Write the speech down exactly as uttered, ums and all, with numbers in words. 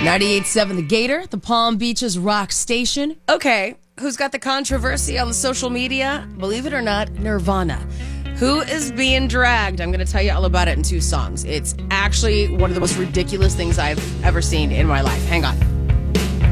ninety-eight point seven The Gator, the Palm Beaches rock station. Okay, who's got the controversy on the social media? Believe it or not, Nirvana. Who is being dragged? I'm going to tell you all about it in two songs. It's actually one of the most ridiculous things I've ever seen in my life. Hang on.